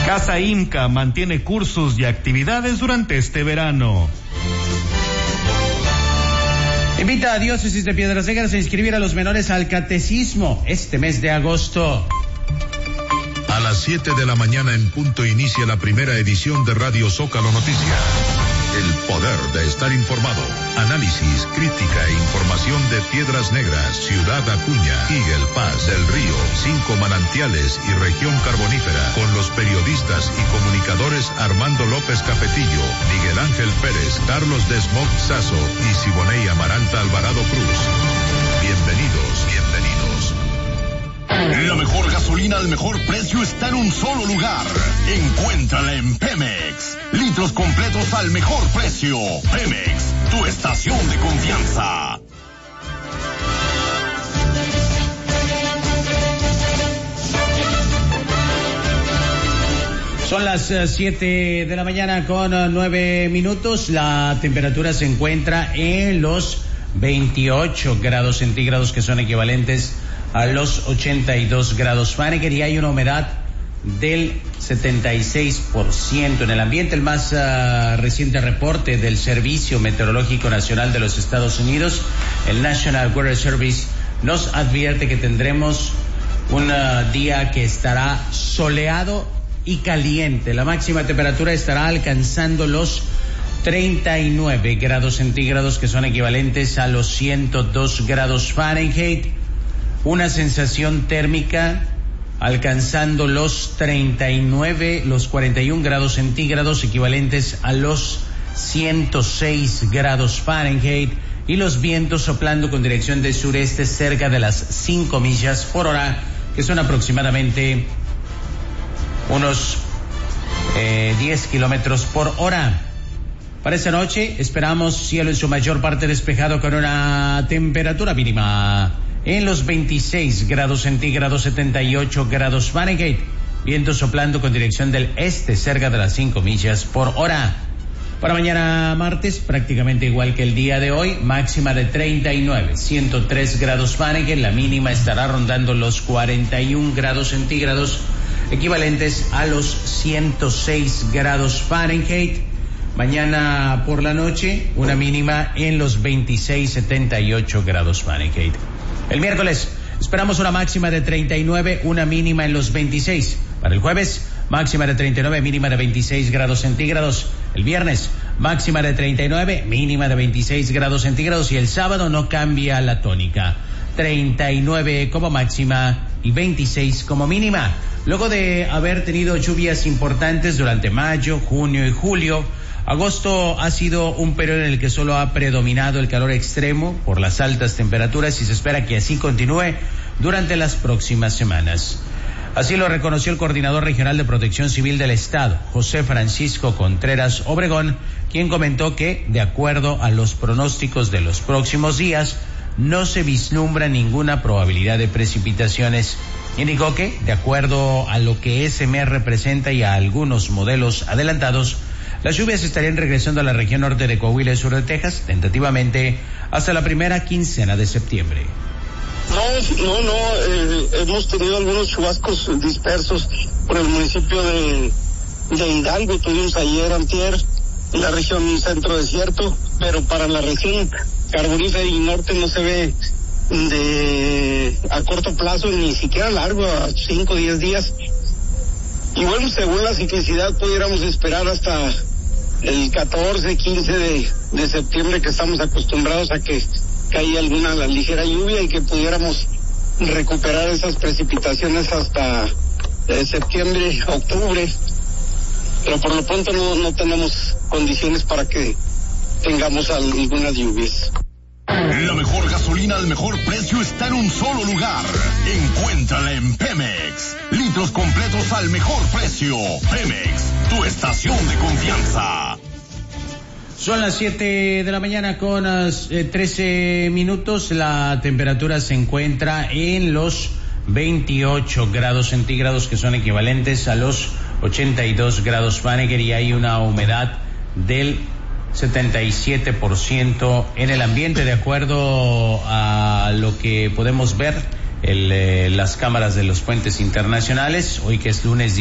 Casa Inca mantiene cursos y actividades durante este verano. Invita a Diócesis de Piedras Negras a inscribir a los menores al catecismo este mes de agosto. A las 7 de la mañana en punto inicia la primera edición de Radio Zócalo Noticias. El poder de estar informado. Análisis, crítica e información de Piedras Negras, Ciudad Acuña, Higuel Paz, Del Río, 5 Manantiales y Región Carbonífera, con los periodistas y comunicadores Armando López Cafetillo, Miguel Ángel Pérez, Carlos Desmog Sazo y Siboney Amaranta Alvarado Cruz. Bienvenidos. La mejor gasolina al mejor precio está en un solo lugar. Encuéntrala en Pemex. Litros completos al mejor precio. Pemex, tu estación de confianza. Son las 7 de la mañana con 9 minutos. La temperatura se encuentra en los 28 grados centígrados, que son equivalentes a los 82 grados Fahrenheit, y hay una humedad del 76% en el ambiente. El más reciente reporte del Servicio Meteorológico Nacional de los Estados Unidos, el National Weather Service, nos advierte que tendremos un día que estará soleado y caliente. La máxima temperatura estará alcanzando los 39 grados centígrados, que son equivalentes a los 102 grados Fahrenheit. Una sensación térmica alcanzando los 41 grados centígrados, equivalentes a los 106 grados Fahrenheit, y los vientos soplando con dirección de sureste cerca de las 5 millas por hora, que son aproximadamente unos 10 kilómetros por hora. Para esta noche esperamos cielo en su mayor parte despejado, con una temperatura mínima en los 26 grados centígrados, 78 grados Fahrenheit. Viento soplando con dirección del este cerca de las 5 millas por hora. Para mañana martes, prácticamente igual que el día de hoy, máxima de 39, 103 grados Fahrenheit. La mínima estará rondando los 41 grados centígrados, equivalentes a los 106 grados Fahrenheit. Mañana por la noche, una mínima en los 26, 78 grados Fahrenheit. El miércoles esperamos una máxima de 39, una mínima en los 26. Para el jueves, máxima de 39, mínima de 26 grados centígrados. El viernes, máxima de 39, mínima de 26 grados centígrados. Y el sábado no cambia la tónica. 39 como máxima y 26 como mínima. Luego de haber tenido lluvias importantes durante mayo, junio y julio, agosto ha sido un periodo en el que solo ha predominado el calor extremo por las altas temperaturas, y se espera que así continúe durante las próximas semanas. Así lo reconoció el coordinador regional de Protección Civil del Estado, José Francisco Contreras Obregón, quien comentó que, de acuerdo a los pronósticos de los próximos días, no se vislumbra ninguna probabilidad de precipitaciones. Indicó que, de acuerdo a lo que SME representa y a algunos modelos adelantados, las lluvias estarían regresando a la región norte de Coahuila y sur de Texas, tentativamente hasta la primera quincena de septiembre. Hemos tenido algunos chubascos dispersos por el municipio de Hidalgo. Tuvimos ayer, antier, en la región centro desierto, pero para la región carbonífera y norte no se ve a corto plazo, ni siquiera largo, a 5 o 10 días. Y bueno, según la ciclicidad pudiéramos esperar hasta el 14, 15 de septiembre, que estamos acostumbrados a que caiga alguna ligera lluvia, y que pudiéramos recuperar esas precipitaciones hasta septiembre, octubre. Pero por lo pronto no tenemos condiciones para que tengamos algunas lluvias. La mejor gasolina al mejor precio está en un solo lugar. Encuéntrala en Pemex. Litros completos al mejor precio. Pemex, tu estación de confianza. Son las 7 de la mañana con 13 minutos. La temperatura se encuentra en los 28 grados centígrados, que son equivalentes a los 82 grados Fahrenheit, y hay una humedad del 77% en el ambiente, de acuerdo a lo que podemos ver las cámaras de los puentes internacionales. Hoy, que es lunes